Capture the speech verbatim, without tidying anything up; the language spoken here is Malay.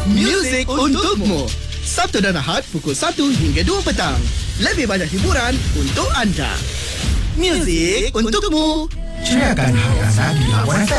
Music untukmu. Sabtu dan Ahad pukul satu hingga dua petang. Lebih banyak hiburan untuk anda. Music untukmu. Teriakan Hari Raya di Labuan F M.